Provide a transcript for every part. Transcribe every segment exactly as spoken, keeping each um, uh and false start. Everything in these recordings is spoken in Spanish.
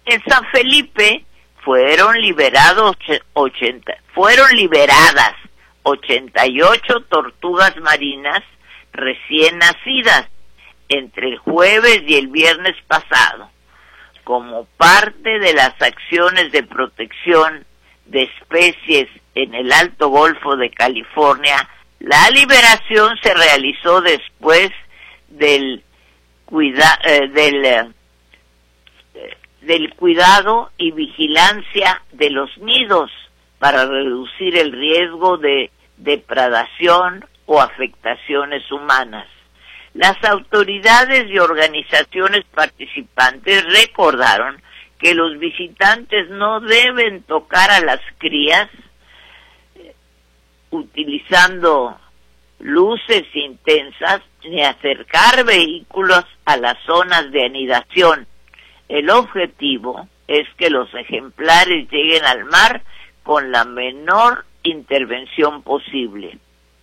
En San Felipe fueron liberados ochenta, fueron liberadas ochenta y ocho tortugas marinas recién nacidas entre el jueves y el viernes pasado, como parte de las acciones de protección de especies en el Alto Golfo de California. La liberación se realizó después del, cuida, eh, del, eh, del cuidado y vigilancia de los nidos para reducir el riesgo de depredación o afectaciones humanas. Las autoridades y organizaciones participantes recordaron que los visitantes no deben tocar a las crías eh, utilizando luces intensas ni acercar vehículos a las zonas de anidación. El objetivo es que los ejemplares lleguen al mar con la menor intervención posible.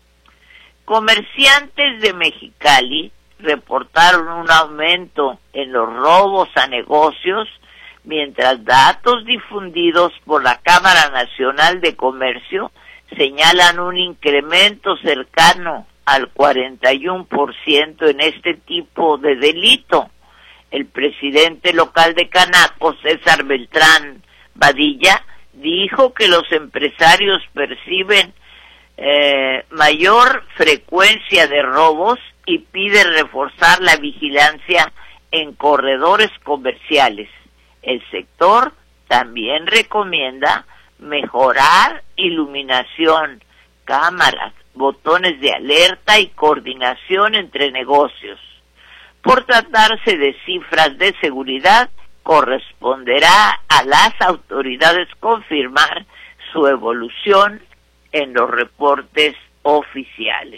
Comerciantes de Mexicali reportaron un aumento en los robos a negocios, mientras datos difundidos por la Cámara Nacional de Comercio señalan un incremento cercano al cuarenta y uno por ciento en este tipo de delito. El presidente local de Canaco, César Beltrán Badilla, dijo que los empresarios perciben eh, mayor frecuencia de robos y pide reforzar la vigilancia en corredores comerciales. El sector también recomienda mejorar iluminación, cámaras, botones de alerta y coordinación entre negocios. Por tratarse de cifras de seguridad, corresponderá a las autoridades confirmar su evolución en los reportes oficiales.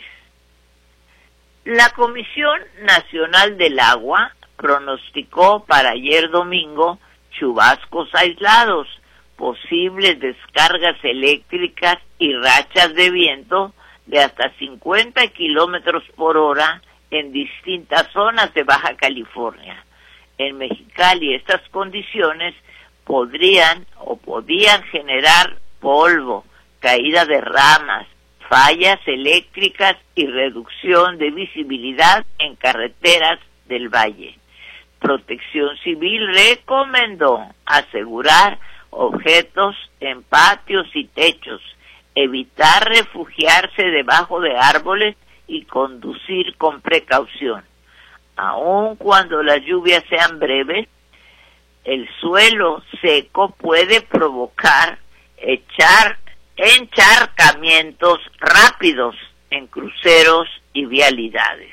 La Comisión Nacional del Agua pronosticó para ayer domingo chubascos aislados, posibles descargas eléctricas y rachas de viento de hasta cincuenta kilómetros por hora en distintas zonas de Baja California. En Mexicali estas condiciones podrían o podían generar polvo, caída de ramas, fallas eléctricas y reducción de visibilidad en carreteras del valle. Protección Civil recomendó asegurar objetos en patios y techos, evitar refugiarse debajo de árboles y conducir con precaución. Aun cuando las lluvias sean breves, el suelo seco puede provocar echar encharcamientos rápidos en cruceros y vialidades.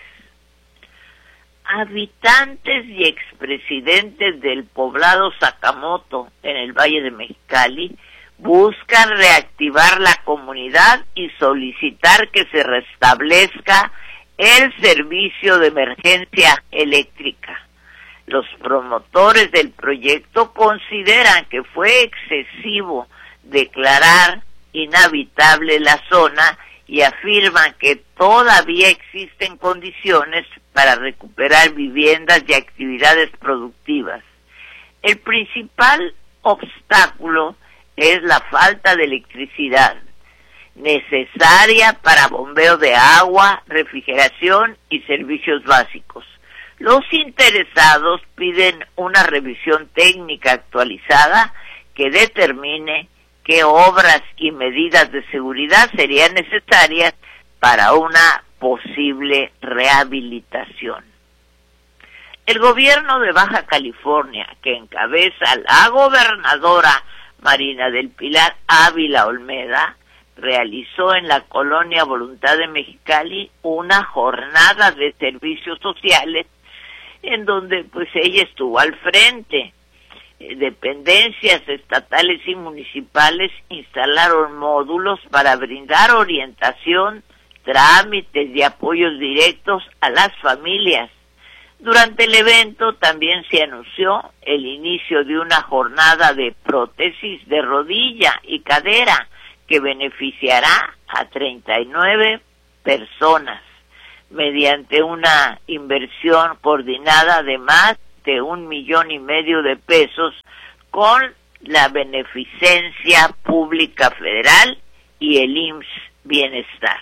Habitantes y expresidentes del poblado Sakamoto en el Valle de Mexicali buscan reactivar la comunidad y solicitar que se restablezca el servicio de emergencia eléctrica. Los promotores del proyecto consideran que fue excesivo declarar inhabitable la zona y afirman que todavía existen condiciones para recuperar viviendas y actividades productivas. El principal obstáculo es la falta de electricidad, necesaria para bombeo de agua, refrigeración y servicios básicos. Los interesados piden una revisión técnica actualizada que determine qué obras y medidas de seguridad serían necesarias para una posible rehabilitación. El gobierno de Baja California, que encabeza la gobernadora Marina del Pilar Ávila Olmeda, realizó en la colonia Voluntad de Mexicali una jornada de servicios sociales en donde pues ella estuvo al frente. Dependencias estatales y municipales instalaron módulos para brindar orientación, trámites y apoyos directos a las familias. Durante el evento también se anunció el inicio de una jornada de prótesis de rodilla y cadera que beneficiará a treinta y nueve personas mediante una inversión coordinada de más de un millón y medio de pesos con la Beneficencia Pública Federal y el I M S S Bienestar.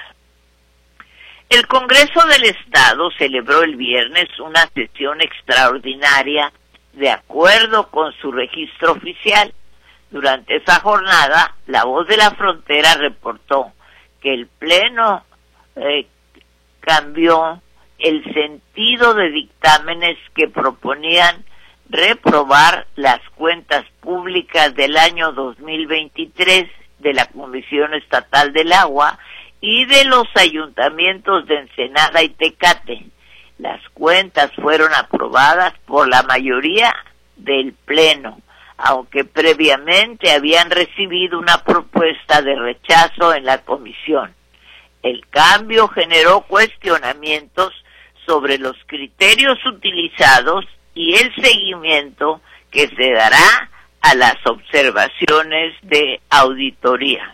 El Congreso del Estado celebró el viernes una sesión extraordinaria de acuerdo con su registro oficial. Durante esa jornada, La Voz de la Frontera reportó que el Pleno eh, cambió el sentido de dictámenes que proponían reprobar las cuentas públicas del año dos mil veintitrés de la Comisión Estatal del Agua y de los ayuntamientos de Ensenada y Tecate. Las cuentas fueron aprobadas por la mayoría del Pleno, aunque previamente habían recibido una propuesta de rechazo en la comisión. El cambio generó cuestionamientos sobre los criterios utilizados y el seguimiento que se dará a las observaciones de auditoría.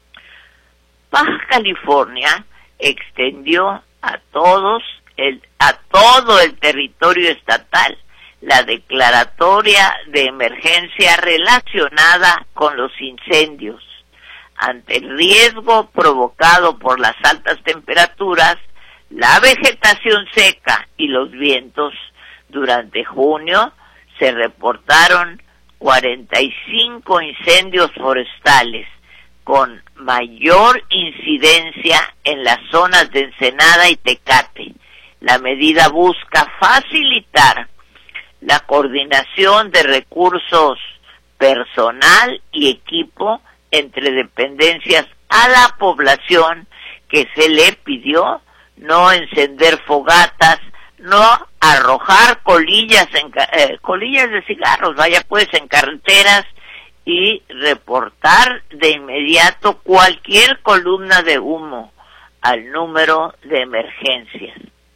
Baja California extendió a todos el, a todo el territorio estatal la declaratoria de emergencia relacionada con los incendios. Ante el riesgo provocado por las altas temperaturas, la vegetación seca y los vientos, durante junio se reportaron cuarenta y cinco incendios forestales, con mayor incidencia en las zonas de Ensenada y Tecate. La medida busca facilitar la coordinación de recursos personal y equipo entre dependencias a la población, que se le pidió no encender fogatas, no arrojar colillas en eh, colillas de cigarros, vaya pues, en carreteras, y reportar de inmediato cualquier columna de humo al número de emergencias.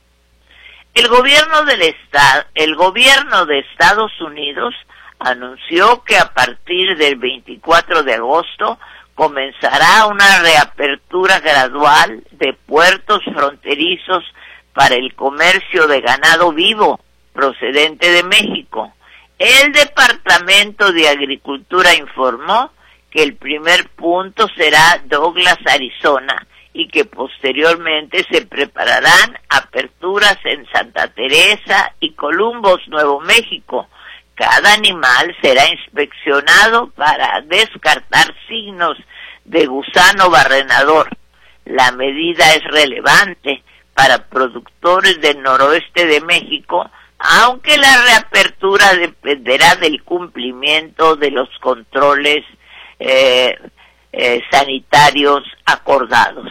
El gobierno del estado, el gobierno de Estados Unidos anunció que a partir del veinticuatro de agosto comenzará una reapertura gradual de puertos fronterizos para el comercio de ganado vivo procedente de México. El Departamento de Agricultura informó que el primer punto será Douglas, Arizona, y que posteriormente se prepararán aperturas en Santa Teresa y Columbus, Nuevo México. Cada animal será inspeccionado para descartar signos de gusano barrenador. La medida es relevante para productores del noroeste de México, aunque la reapertura dependerá del cumplimiento de los controles eh, eh, sanitarios acordados.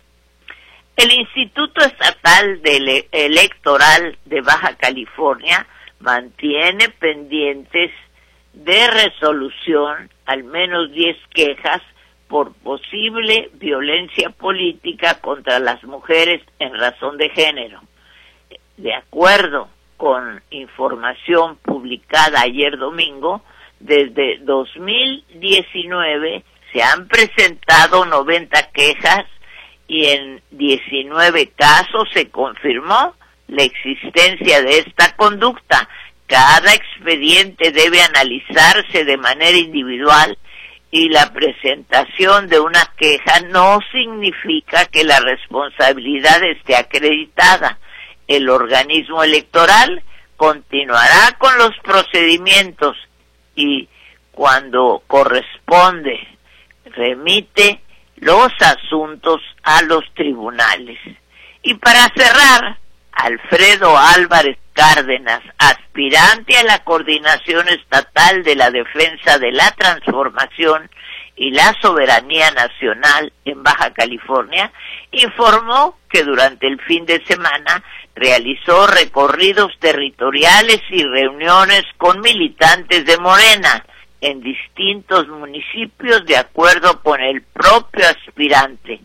El Instituto Estatal de Ele- Electoral de Baja California mantiene pendientes de resolución al menos diez quejas por posible violencia política contra las mujeres en razón de género. De acuerdo con información publicada ayer domingo, desde dos mil diecinueve se han presentado noventa quejas y en diecinueve casos se confirmó la existencia de esta conducta. Cada expediente debe analizarse de manera individual y la presentación de una queja no significa que la responsabilidad esté acreditada. El organismo electoral continuará con los procedimientos y, cuando corresponde, remite los asuntos a los tribunales. Y para cerrar, Alfredo Álvarez Cárdenas, aspirante a la Coordinación Estatal de la Defensa de la Transformación y la Soberanía Nacional en Baja California, informó que durante el fin de semana realizó recorridos territoriales y reuniones con militantes de Morena en distintos municipios, de acuerdo con el propio aspirante.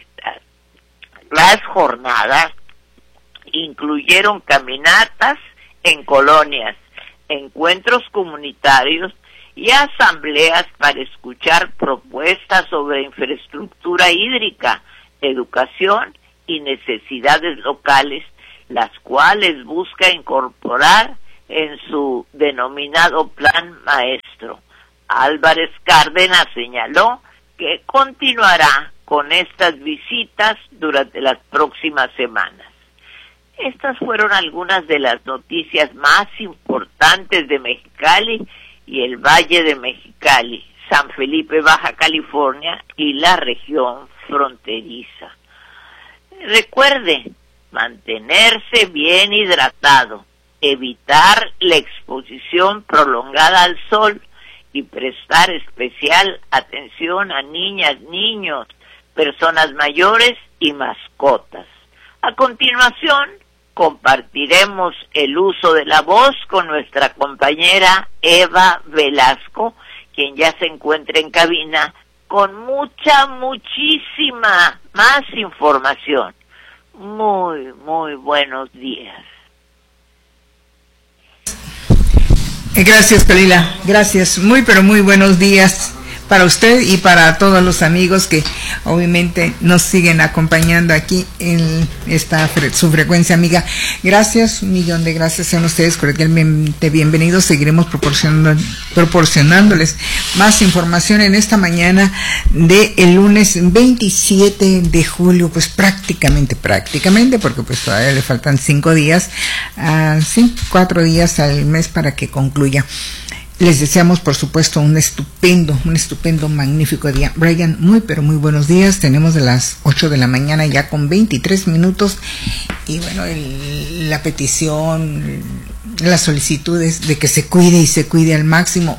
Las jornadas incluyeron caminatas en colonias, encuentros comunitarios y asambleas para escuchar propuestas sobre infraestructura hídrica, educación y necesidades locales, las cuales busca incorporar en su denominado Plan Maestro. Álvarez Cárdenas señaló que continuará con estas visitas durante las próximas semanas. Estas fueron algunas de las noticias más importantes de Mexicali y el Valle de Mexicali, San Felipe, Baja California y la región fronteriza. Recuerde, mantenerse bien hidratado, evitar la exposición prolongada al sol y prestar especial atención a niñas, niños, personas mayores y mascotas. A continuación, compartiremos el uso de la voz con nuestra compañera Eva Velasco, quien ya se encuentra en cabina con mucha, muchísima más información. Muy, muy buenos días. Gracias, Kalila. Gracias. Muy, pero muy buenos días para usted y para todos los amigos que obviamente nos siguen acompañando aquí en esta su frecuencia amiga. Gracias, un millón de gracias, sean ustedes cordialmente bienvenidos. Seguiremos proporcionando, proporcionándoles más información en esta mañana de el lunes veintisiete de julio, pues prácticamente, prácticamente, porque pues todavía le faltan cinco días, uh, sí, cuatro días al mes para que concluya. Les deseamos, por supuesto, un estupendo, un estupendo, magnífico día. Brian, muy, pero muy buenos días. Tenemos de las ocho de la mañana ya con veintitrés minutos. Y bueno, el, la petición, las solicitudes de que se cuide y se cuide al máximo.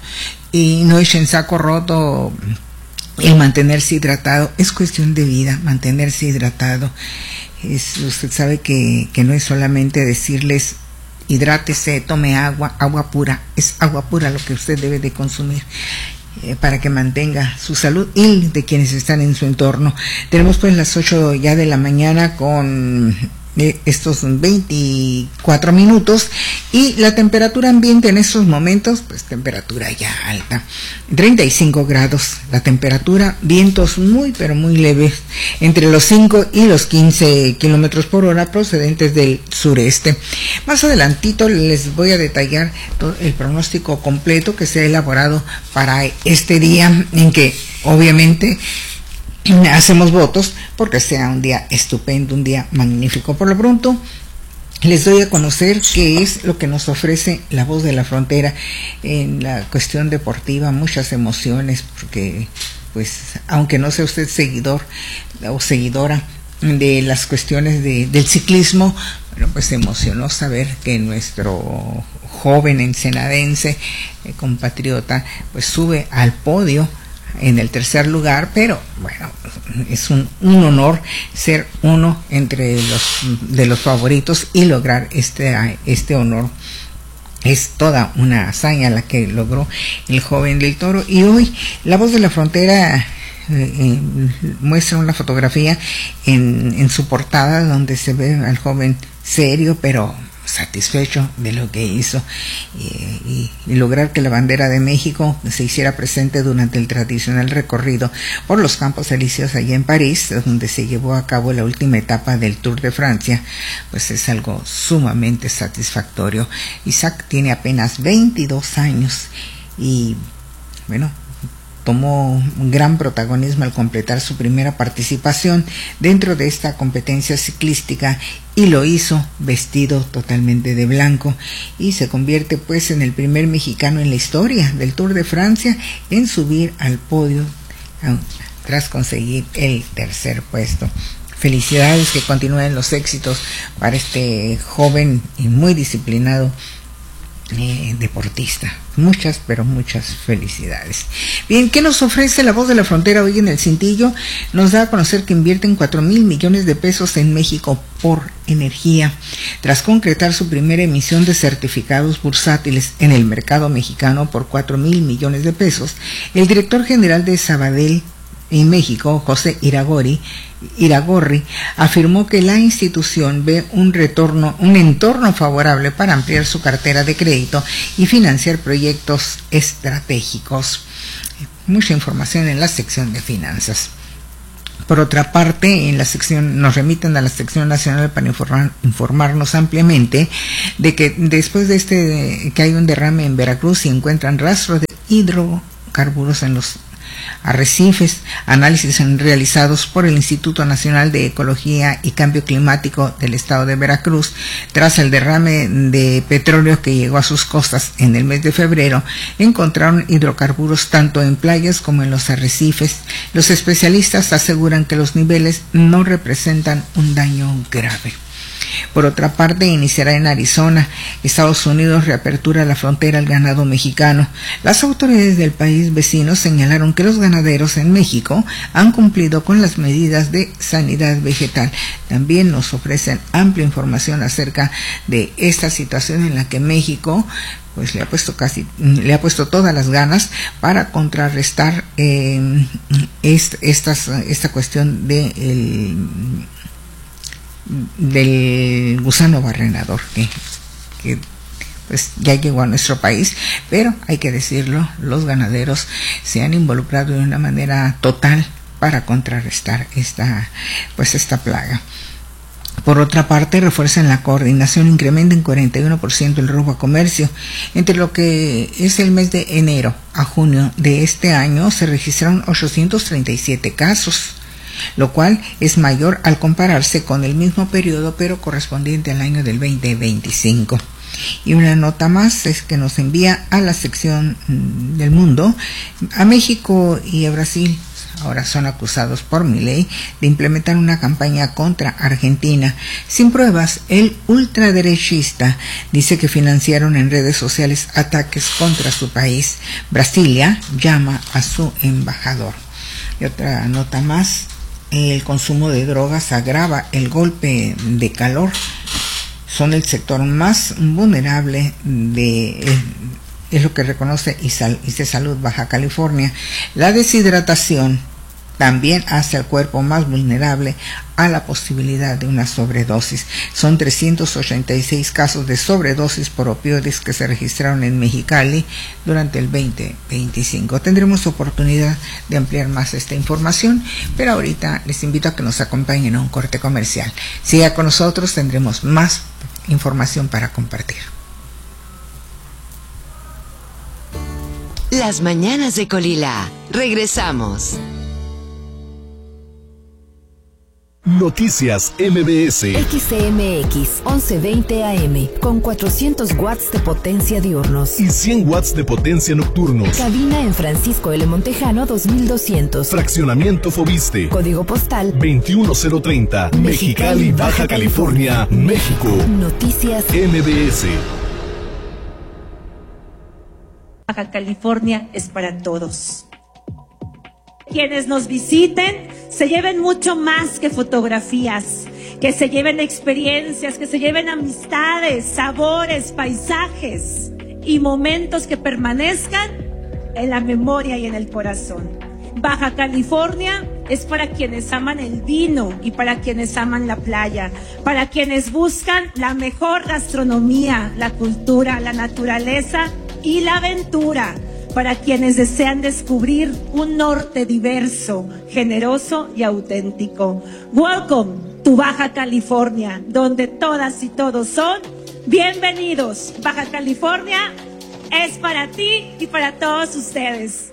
Y no echen en saco roto el mantenerse hidratado. Es cuestión de vida, mantenerse hidratado. Es, usted sabe que, que no es solamente decirles hidrátese, tome agua, agua pura, es agua pura lo que usted debe de consumir eh, para que mantenga su salud y de quienes están en su entorno. Tenemos pues las ocho ya de la mañana con eh, estos veinticuatro minutos y la temperatura ambiente en estos momentos, pues temperatura ya alta, treinta y cinco grados la temperatura, vientos muy pero muy leves entre los cinco y los quince kilómetros por hora procedentes del sureste. Más adelantito les voy a detallar todo el pronóstico completo que se ha elaborado para este día en que obviamente hacemos votos porque sea un día estupendo, un día magnífico. Por lo pronto les doy a conocer qué es lo que nos ofrece La Voz de la Frontera en la cuestión deportiva, muchas emociones, porque pues aunque no sea usted seguidor o seguidora de las cuestiones de, del ciclismo, bueno, pues se emocionó saber que nuestro joven ensenadense, eh, compatriota, pues sube al podio en el tercer lugar, pero bueno, es un, un honor ser uno entre los de los favoritos y lograr este, este honor. Es toda una hazaña la que logró el joven del Toro. Y hoy La Voz de la Frontera eh, eh, muestra una fotografía en, en su portada donde se ve al joven serio pero satisfecho de lo que hizo y, y, y lograr que la bandera de México se hiciera presente durante el tradicional recorrido por los Campos Elíseos allá en París, donde se llevó a cabo la última etapa del Tour de Francia, pues es algo sumamente satisfactorio. Isaac tiene apenas veintidós años y bueno, tomó un gran protagonismo al completar su primera participación dentro de esta competencia ciclística y lo hizo vestido totalmente de blanco y se convierte pues en el primer mexicano en la historia del Tour de Francia en subir al podio tras conseguir el tercer puesto. Felicidades, que continúen los éxitos para este joven y muy disciplinado Eh, deportista. Muchas, pero muchas felicidades. Bien, ¿qué nos ofrece La Voz de la Frontera hoy en el Cintillo? Nos da a conocer que invierten cuatro mil millones de pesos en México por energía. Tras concretar su primera emisión de certificados bursátiles en el mercado mexicano por cuatro mil millones de pesos, el director general de Sabadell en México, José Iragorri, Iragorri, afirmó que la institución ve un retorno, un entorno favorable para ampliar su cartera de crédito y financiar proyectos estratégicos. Mucha información en la sección de finanzas. Por otra parte, en la sección nos remiten a la sección nacional para informar, informarnos ampliamente de que después de este que hay un derrame en Veracruz y encuentran rastros de hidrocarburos en los arrecifes, análisis realizados por el Instituto Nacional de Ecología y Cambio Climático del Estado de Veracruz tras el derrame de petróleo que llegó a sus costas en el mes de febrero, encontraron hidrocarburos tanto en playas como en los arrecifes. Los especialistas aseguran que los niveles no representan un daño grave. Por otra parte, iniciará en Arizona. Estados Unidos reapertura la frontera al ganado mexicano. Las autoridades del país vecino señalaron que los ganaderos en México han cumplido con las medidas de sanidad vegetal. También nos ofrecen amplia información acerca de esta situación en la que México pues le ha puesto casi le ha puesto todas las ganas para contrarrestar eh, est, estas, esta cuestión de el, del gusano barrenador que, que pues ya llegó a nuestro país, pero hay que decirlo, los ganaderos se han involucrado de una manera total para contrarrestar esta pues esta plaga. Por otra parte, refuerzan la coordinación, incrementa en cuarenta y uno por ciento el robo a comercio. Entre lo que es el mes de enero a junio de este año se registraron ochocientos treinta y siete casos, lo cual es mayor al compararse con el mismo periodo, pero correspondiente al año del veinte veinticinco. Y una nota más es que nos envía a la sección del mundo. A México y a Brasil ahora son acusados por Milei de implementar una campaña contra Argentina. Sin pruebas, el ultraderechista dice que financiaron en redes sociales ataques contra su país. Brasilia llama a su embajador. Y otra nota más, el consumo de drogas agrava el golpe de calor. Son el sector más vulnerable de, es lo que reconoce I C E Salud Baja California. La deshidratación también hace al cuerpo más vulnerable a la posibilidad de una sobredosis. Son trescientos ochenta y seis casos de sobredosis por opioides que se registraron en Mexicali durante el veinte veinticinco. Tendremos oportunidad de ampliar más esta información, pero ahorita les invito a que nos acompañen a un corte comercial. Siga con nosotros, tendremos más información para compartir. Las mañanas de Colila. Regresamos. Noticias M B S. X C M X once veinte A M con cuatrocientos watts de potencia diurnos y cien watts de potencia nocturnos. Cabina en Francisco L. Montejano dos mil doscientos. Fraccionamiento Fobiste. Código postal veintiuno cero treinta. Mexicali, Baja California, México. Noticias M B S. Baja California es para todos. Quienes nos visiten se lleven mucho más que fotografías, que se lleven experiencias, que se lleven amistades, sabores, paisajes y momentos que permanezcan en la memoria y en el corazón. Baja California es para quienes aman el vino y para quienes aman la playa, para quienes buscan la mejor gastronomía, la cultura, la naturaleza y la aventura, para quienes desean descubrir un norte diverso, generoso y auténtico. Welcome to Baja California, donde todas y todos son bienvenidos. Baja California es para ti y para todos ustedes.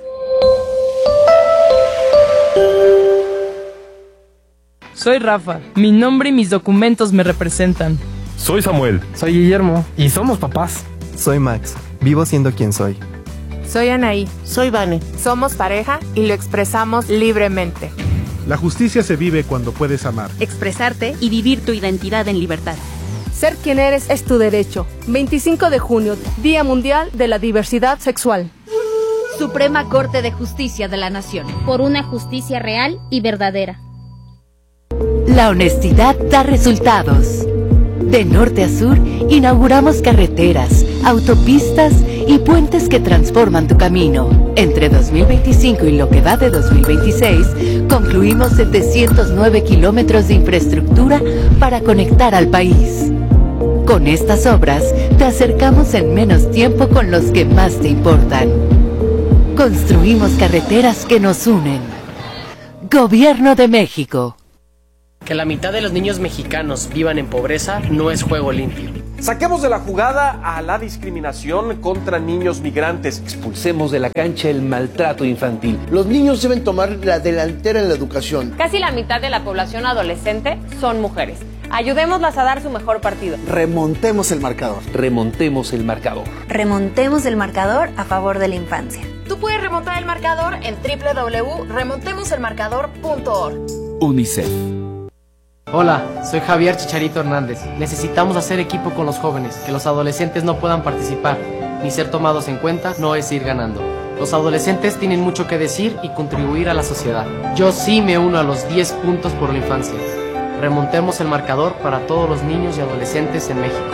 Soy Rafa, mi nombre y mis documentos me representan. Soy Samuel. Soy Guillermo y somos papás. Soy Max, vivo siendo quien soy. Soy Anaí. Soy Vane. Somos pareja y lo expresamos libremente. La justicia se vive cuando puedes amar, expresarte y vivir tu identidad en libertad. Ser quien eres es tu derecho. veinticinco de junio, Día Mundial de la Diversidad Sexual. Suprema Corte de Justicia de la Nación. Por una justicia real y verdadera. La honestidad da resultados. De norte a sur, inauguramos carreteras, autopistas y puentes que transforman tu camino. Entre dos mil veinticinco y lo que va de dos mil veintiséis, concluimos setecientos nueve kilómetros de infraestructura para conectar al país. Con estas obras, te acercamos en menos tiempo con los que más te importan. Construimos carreteras que nos unen. Gobierno de México. Que la mitad de los niños mexicanos vivan en pobreza no es juego limpio. Saquemos de la jugada a la discriminación contra niños migrantes. Expulsemos de la cancha el maltrato infantil. Los niños deben tomar la delantera en la educación. Casi la mitad de la población adolescente son mujeres. Ayudémoslas a dar su mejor partido. Remontemos el marcador. Remontemos el marcador. Remontemos el marcador a favor de la infancia. Tú puedes remontar el marcador en doble u doble u doble u punto remontemos el marcador punto org. UNICEF. Hola, soy Javier Chicharito Hernández. Necesitamos hacer equipo con los jóvenes, que los adolescentes no puedan participar, ni ser tomados en cuenta no es ir ganando. Los adolescentes tienen mucho que decir y contribuir a la sociedad. Yo sí me uno a los diez puntos por la infancia. Remontemos el marcador para todos los niños y adolescentes en México.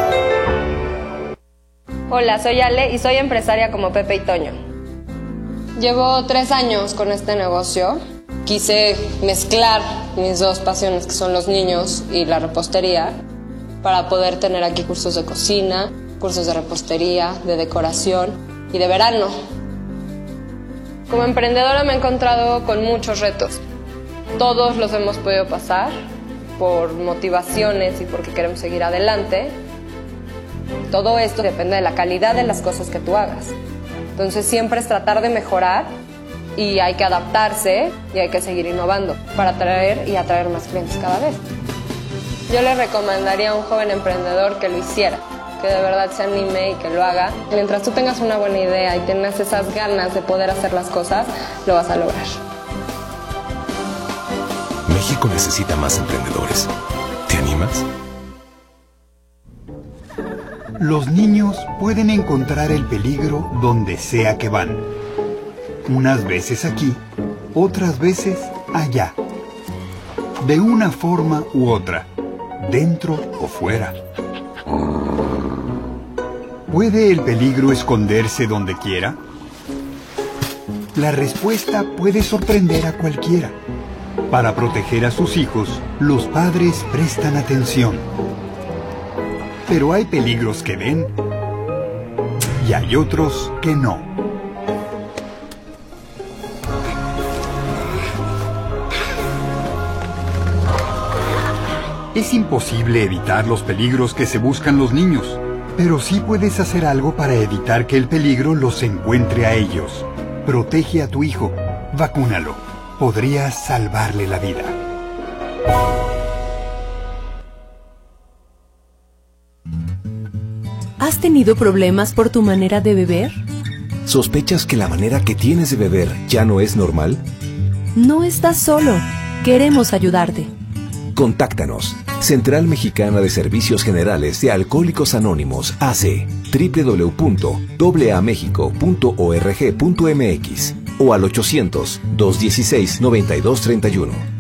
Hola, soy Ale y soy empresaria como Pepe y Toño. Llevo tres años con este negocio. Quise mezclar mis dos pasiones, que son los niños y la repostería, para poder tener aquí cursos de cocina, cursos de repostería, de decoración y de verano. Como emprendedora me he encontrado con muchos retos. Todos los hemos podido pasar por motivaciones y porque queremos seguir adelante. Todo esto depende de la calidad de las cosas que tú hagas. Entonces siempre es tratar de mejorar y hay que adaptarse y hay que seguir innovando para atraer y atraer más clientes cada vez. Yo le recomendaría a un joven emprendedor que lo hiciera, que de verdad se anime y que lo haga. Mientras tú tengas una buena idea y tengas esas ganas de poder hacer las cosas, lo vas a lograr. México necesita más emprendedores. ¿Te animas? Los niños pueden encontrar el peligro donde sea que van. Unas veces aquí, otras veces allá. De una forma u otra, dentro o fuera. ¿Puede el peligro esconderse donde quiera? La respuesta puede sorprender a cualquiera. Para proteger a sus hijos, los padres prestan atención. Pero hay peligros que ven y hay otros que no. Es imposible evitar los peligros que se buscan los niños, pero sí puedes hacer algo para evitar que el peligro los encuentre a ellos. Protege a tu hijo, vacúnalo. Podrías salvarle la vida. ¿Has tenido problemas por tu manera de beber? ¿Sospechas que la manera que tienes de beber ya no es normal? No estás solo. Queremos ayudarte. Contáctanos. Central Mexicana de Servicios Generales de Alcohólicos Anónimos, A C, doble u doble u doble u punto a a mexico punto org punto m x o al ochocientos, dos dieciséis, noventa y dos treinta y uno.